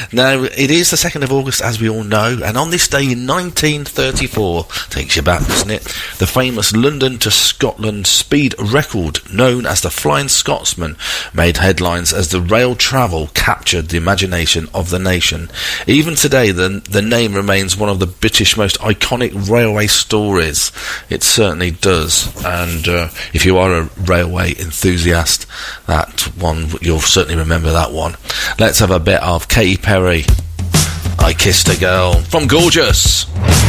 Now, it is the 2nd of August, as we all know, and on this day in 1934, takes you back, doesn't it? The famous London to Scotland speed record, known as the Flying Scotsman, made headlines as the rail travel captured the imagination of the nation. Even today, the name remains one of the British most iconic railway stories. It certainly does, and if you are a railway enthusiast, that one, you'll certainly remember that one. Let's have a bit of Katy Perry, I Kissed a Girl, from Gorgeous.